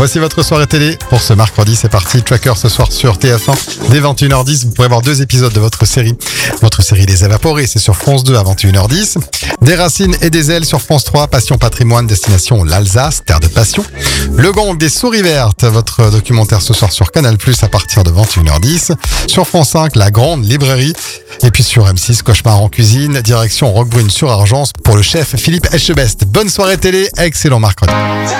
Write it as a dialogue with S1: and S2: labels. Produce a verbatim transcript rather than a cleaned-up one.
S1: Voici votre soirée télé pour ce mercredi. C'est parti. Tracker ce soir sur T F un dès vingt et une heures dix. Vous pourrez voir deux épisodes de votre série. Votre série Les Évaporés, c'est sur France deux à vingt et une heures dix. Des racines et des ailes sur France trois. Passion patrimoine, destination l'Alsace, terre de passion. Le Gong des souris vertes. Votre documentaire ce soir sur Canal plus, à partir de vingt et une heures dix. Sur France cinq, La Grande Librairie. Et puis sur M six, Cauchemar en cuisine. Direction Roquebrune sur Argence pour le chef Philippe Etchebest. Bonne soirée télé. Excellent mercredi.